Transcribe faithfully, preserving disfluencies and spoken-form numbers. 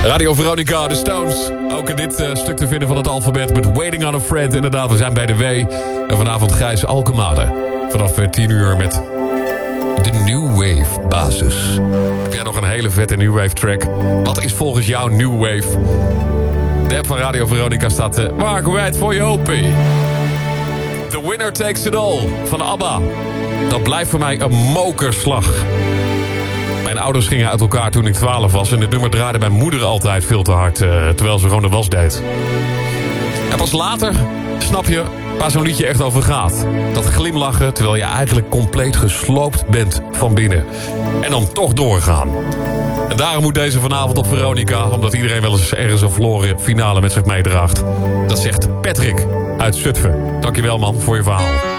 Radio Veronica, de Stones. Ook in dit uh, stuk te vinden van het alfabet met Waiting on a Friend. Inderdaad, we zijn bij de W. En vanavond Gijs Alkemade. Vanaf uh, tien uur met de New Wave basis. Heb jij nog een hele vette New Wave track? Wat is volgens jou New Wave? De app van Radio Veronica staat uh, wagenwijd voor je open. The Winner Takes It All van ABBA. Dat blijft voor mij een mokerslag. Mijn ouders gingen uit elkaar toen ik twaalf was... en het nummer draaide mijn moeder altijd veel te hard... Uh, terwijl ze gewoon de was deed. En pas later snap je waar zo'n liedje echt over gaat. Dat glimlachen terwijl je eigenlijk compleet gesloopt bent van binnen. En dan toch doorgaan. En daarom moet deze vanavond op Veronica... omdat iedereen wel eens ergens een verloren finale met zich meedraagt. Dat zegt Patrick uit Zutphen. Dankjewel man voor je verhaal.